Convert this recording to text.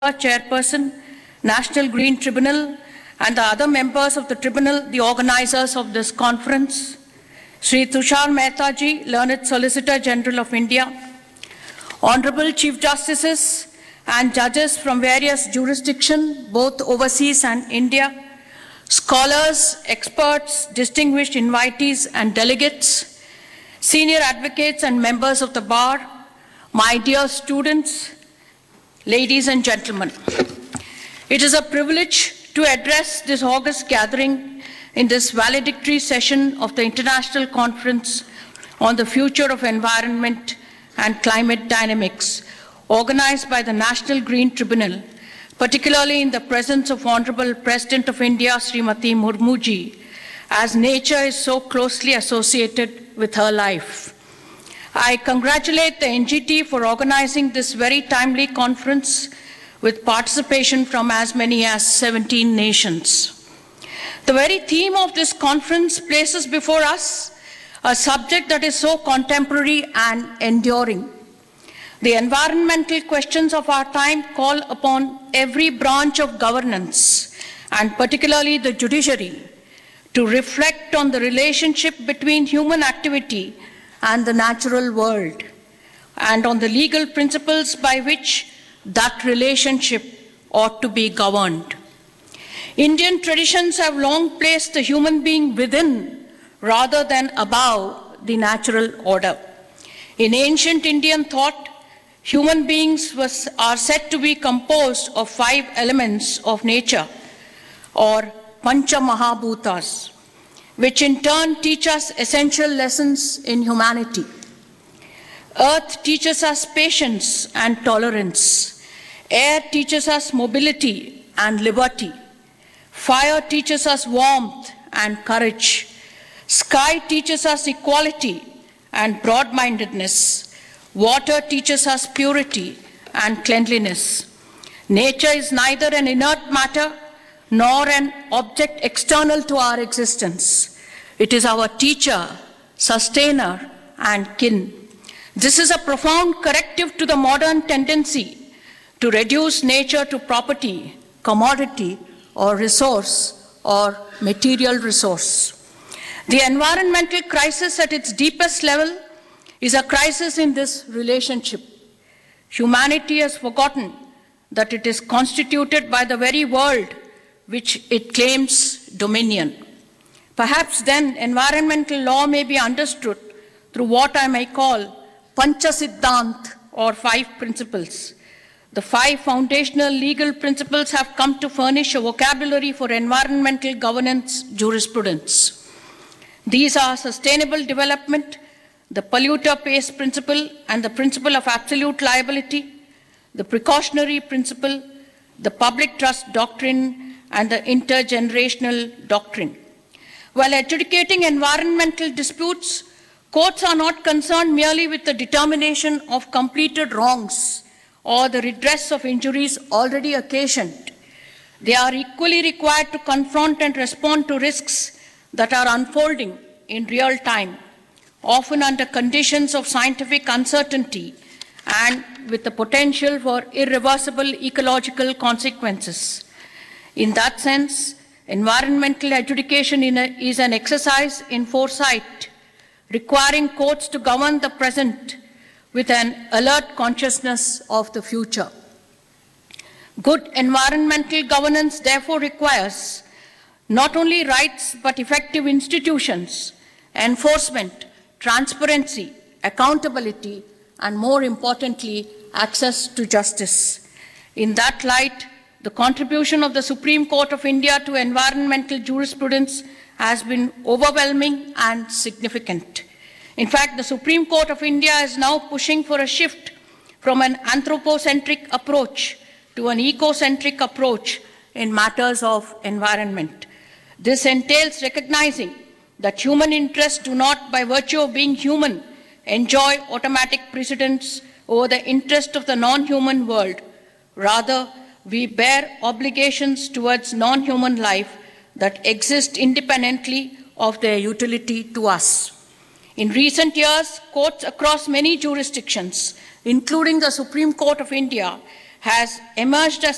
Chairperson, National Green Tribunal, and the other members of the Tribunal, the organizers of this conference, Sri Tushar Mehta ji, Learned Solicitor General of India, Honorable Chief Justices and judges from various jurisdictions, both overseas and India, scholars, experts, distinguished invitees and delegates, senior advocates and members of the bar, my dear students, ladies and gentlemen. It is a privilege to address this august gathering in this valedictory session of the International Conference on the Future of Environment and Climate Dynamics, organized by the National Green Tribunal, particularly in the presence of Honorable President of India, Srimati Murmu ji, as nature is so closely associated with her life. I congratulate the NGT for organizing this very timely conference with participation from as many as 17 nations. The very theme of this conference places before us a subject that is so contemporary and enduring. The environmental questions of our time call upon every branch of governance, and particularly the judiciary, to reflect on the relationship between human activity and the natural world, and on the legal principles by which that relationship ought to be governed. Indian traditions have long placed the human being within rather than above the natural order. In ancient Indian thought, human beings are said to be composed of 5 elements of nature, or Pancha Mahabhutas, which in turn teach us essential lessons in humanity. Earth teaches us patience and tolerance. Air teaches us mobility and liberty. Fire teaches us warmth and courage. Sky teaches us equality and broad-mindedness. Water teaches us purity and cleanliness. Nature is neither an inert matter nor an object external to our existence. It is our teacher, sustainer, and kin. This is a profound corrective to the modern tendency to reduce nature to property, commodity, or resource, or material resource. The environmental crisis at its deepest level is a crisis in this relationship. Humanity has forgotten that it is constituted by the very world which it claims dominion. Perhaps then environmental law may be understood through what I may call Pancha Siddhant, or 5 principles. The 5 foundational legal principles have come to furnish a vocabulary for environmental governance jurisprudence. These are sustainable development, the polluter pays principle and the principle of absolute liability, the precautionary principle, the public trust doctrine, and the intergenerational doctrine. While adjudicating environmental disputes, courts are not concerned merely with the determination of completed wrongs or the redress of injuries already occasioned. They are equally required to confront and respond to risks that are unfolding in real time, often under conditions of scientific uncertainty and with the potential for irreversible ecological consequences. In that sense, environmental adjudication is an exercise in foresight, requiring courts to govern the present with an alert consciousness of the future. Good environmental governance therefore requires not only rights but effective institutions, enforcement, transparency, accountability, and more importantly, access to justice. In that light, the contribution of the Supreme Court of India to environmental jurisprudence has been overwhelming and significant. In fact, the Supreme Court of India is now pushing for a shift from an anthropocentric approach to an ecocentric approach in matters of environment. This entails recognizing that human interests do not, by virtue of being human, enjoy automatic precedence over the interest of the non-human world. Rather, we bear obligations towards non-human life that exist independently of their utility to us. In recent years, courts across many jurisdictions, including the Supreme Court of India, has emerged as